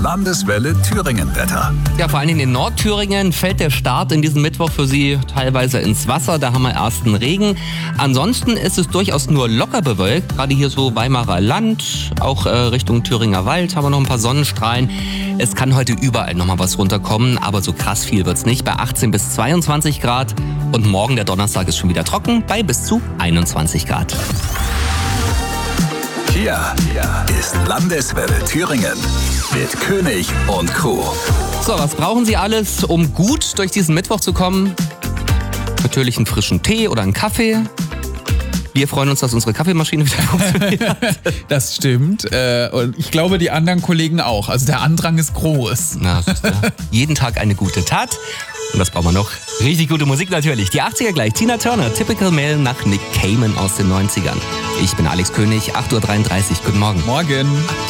Landeswelle Thüringen-Wetter. Ja, vor allen Dingen in Nordthüringen fällt der Start in diesem Mittwoch für Sie teilweise ins Wasser. Da haben wir ersten Regen. Ansonsten ist es durchaus nur locker bewölkt. Gerade hier so Weimarer Land, auch Richtung Thüringer Wald haben wir noch ein paar Sonnenstrahlen. Es kann heute überall nochmal was runterkommen, aber so krass viel wird's nicht. Bei 18 bis 22 Grad. Und morgen, der Donnerstag, ist schon wieder trocken bei bis zu 21 Grad. Hier ist Landeswelle Thüringen mit König und Crew. So, was brauchen Sie alles, um gut durch diesen Mittwoch zu kommen? Natürlich einen frischen Tee oder einen Kaffee. Wir freuen uns, dass unsere Kaffeemaschine wieder funktioniert. Das stimmt. Und ich glaube, die anderen Kollegen auch. Also der Andrang ist groß. Na, jeden Tag eine gute Tat. Und das brauchen wir noch. Richtig gute Musik natürlich. Die 80er gleich. Tina Turner, Typical Male nach Nick Cayman aus den 90ern. Ich bin Alex König, 8.33 Uhr. Guten Morgen. Morgen.